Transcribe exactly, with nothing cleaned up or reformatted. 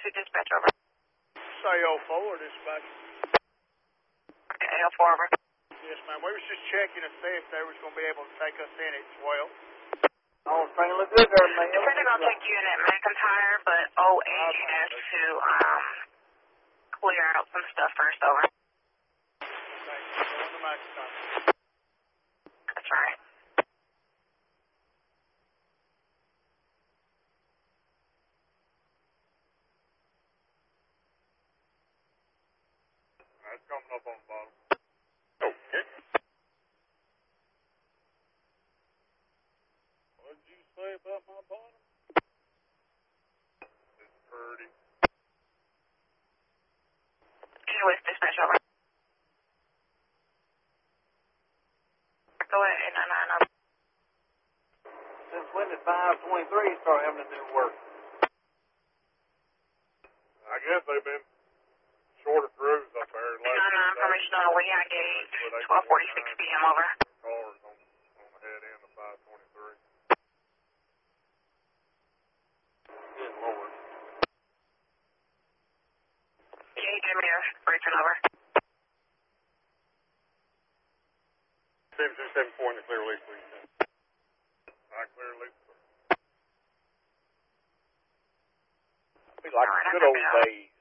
to dispatch over. Say oh four, dispatch. Okay, L four over. Yes, ma'am. We was just checking to see if they was going to be able to take us in at twelve. Oh, it's trying to look good there, man. They said they're going to take you in at McIntyre, but O eight has to um clear out some stuff first, over. Thank you. Go in the McIntyre. That's right. That's coming up on the bottom. Okay. What did you say about my bottom? It's pretty. Anyways, dispatch over. Go ahead, eight nine nine over. Since when did five twenty-three start having to do work? I guess they've been shorter crews up there. eight nine nine, information on the Lehigh Gate, twelve forty-six p m over. Cars on, on the head end of five twenty-three. Good Lord. Jay Demir, Brighton over. seven two seven four in the clear release, please. I clear release. Be like All right, good I old got it. days.